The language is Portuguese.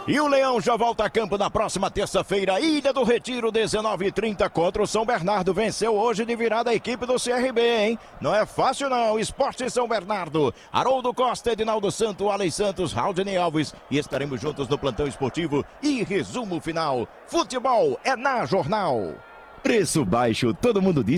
E o Leão já volta a campo na próxima terça-feira. Ilha do Retiro, 19h30 contra o São Bernardo. Venceu hoje de virada a equipe do CRB, hein? Não é fácil não. Esporte São Bernardo. Haroldo Costa, Edinaldo Santos, Alex Santos, Raudney Alves. E estaremos juntos no plantão esportivo. E resumo final. Futebol é na Jornal. Preço baixo, todo mundo diz.